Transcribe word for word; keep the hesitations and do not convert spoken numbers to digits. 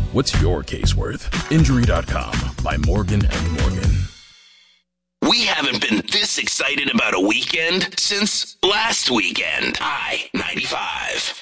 What's your case worth? Injury dot com by Morgan and Morgan. We haven't been this excited about a weekend since last weekend. I ninety-five.